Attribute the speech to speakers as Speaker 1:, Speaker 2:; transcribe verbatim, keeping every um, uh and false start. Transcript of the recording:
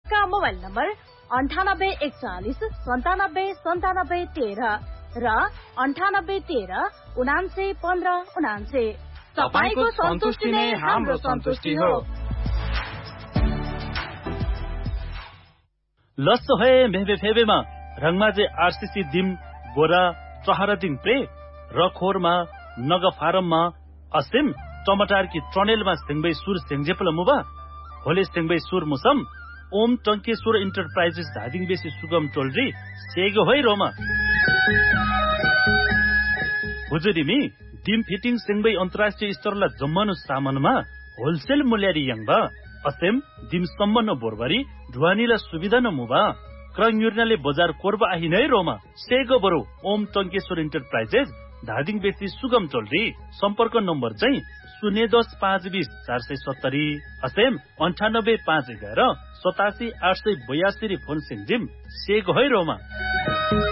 Speaker 1: का mobile number अन्ठानब्बे एकचालिस सन्तानब्बे सन्तानब्बे तेह्र र अन्ठानब्बे तेह्र उनान्से पन्ध्र उनान्से।
Speaker 2: तपाईको सन्तुष्टि नै हाम्रो सन्तुष्टि हो।
Speaker 3: लस्सो है मेहबे फेबेमा रङमाजे आरसीसी दिम बोरा चहरा दिङ प्रे रखोरमा नग फारममा असिम टमाटर की ट्रनेलमा सिंगबै सुर सेंजेपल मुबा होले सिंगबै सुर मुसम ओम टंकेश्वर इन्टरप्राइजेस धादिङ बेसी सुगम टोलरी सेगो होइ रोमा हुजुरिमी डिम फिटिङ सिंगबै अन्तर्राष्ट्रिय स्तरला जम्मनु सामानमा होलसेल मूल्यरी यङबा असेम डिम सम्बन्ध बोरबरी ढुवानीला सुविधा न मुबा क्रङयुर्नाले बजार कोर्बा आहि नै रोमा सेगो बरु ओम टंकेश्वर इन्टरप्राइजेस धादिङ बेसी सुगम टोलरी सम्पर्क नम्बर चाहिँ शून्य दस पाँच बीस चार सय सत्तरी असेम अन्ठानब्बे पाँच एघार सतासी आठ सय बयासी फोन सिंजिम सेगो है रोमा।